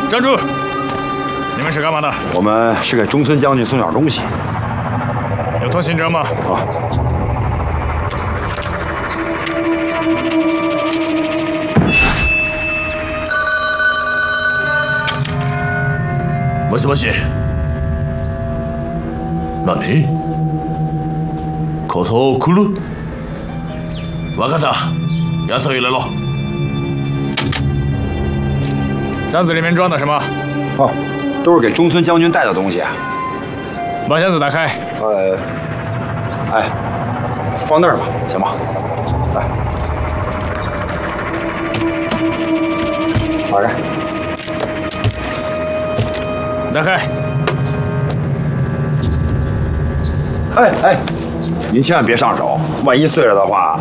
站住！你们是干嘛的？ 我们是给中村将军送点东西。 有通行证吗？ 啊。 もしもし。何？ことを来る？わかった。奴を入れろ。 箱子里面装的什么？ 哦，都是给中村将军带的东西。 把箱子打开。 哎，放那儿吧，行吗？来，打开。 打开。 哎，您千万别上手，万一碎了的话，